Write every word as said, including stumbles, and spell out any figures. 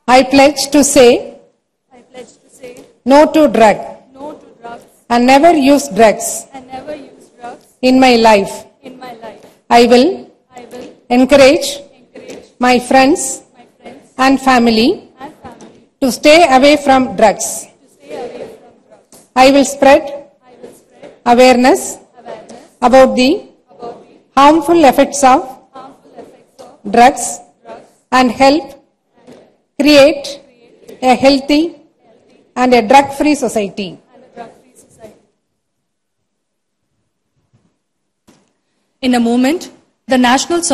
I pledge to say I pledge to say no to drug no to drugs and never use drugs and never use drugs in my life. in my life. I will I will encourage encourage my friends my friends and family and family to stay away from drugs. to stay away from drugs. I will spread I will spread awareness awareness about the about the harmful effects of harmful effects of drugs drugs and help create a healthy and a drug-free society. and a drug-free society. In a moment, the national